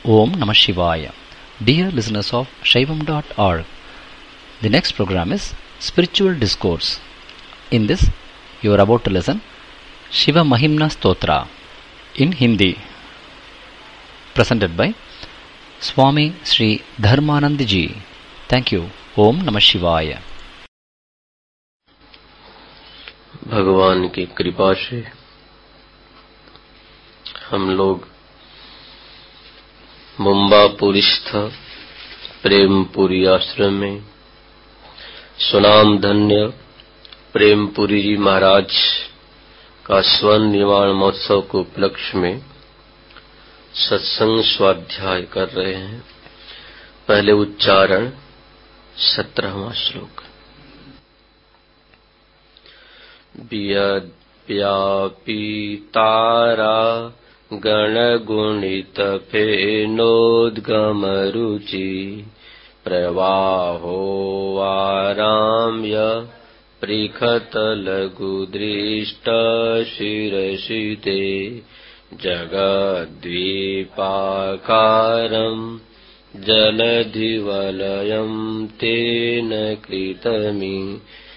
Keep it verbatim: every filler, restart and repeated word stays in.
Om Namah Shivaya. Dear listeners of Shaivam dot org, the next program is Spiritual Discourse. In this, you are about to listen Shiva Mahimna Stotra in Hindi, presented by Swami Sri Dharmanand Ji. Thank you. Om Namah Shivaya. भगवान की कृपा से हम लोग मुंबापुरी स्थ प्रेमपुरी आश्रम में सुनाम धन्य प्रेमपुरी जी महाराज का स्वर्ण निर्वाण महोत्सव के उपलक्ष्य में सत्संग स्वाध्याय कर रहे हैं। पहले उच्चारण सत्रहवां श्लोक। व्यापी तारा गणगुणित फेनोद्गम रुचि प्रवाहो वाराम्य पृखत लघु दृष्ट शिरसिते जगद्वीपाकारम् जलधिवलयम् तेन कृतमि